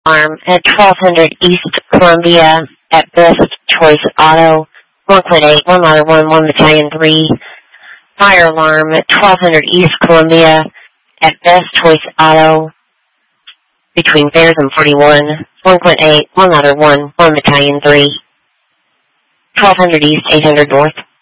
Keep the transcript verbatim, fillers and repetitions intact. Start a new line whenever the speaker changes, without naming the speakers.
Alarm at twelve hundred East Columbia at Best Choice Auto, one point eight, one ladder one, one battalion three. Fire alarm at twelve hundred East Columbia at Best Choice Auto between Bears and forty-one, one point eight, one ladder one, one battalion three. twelve hundred East, eight hundred North.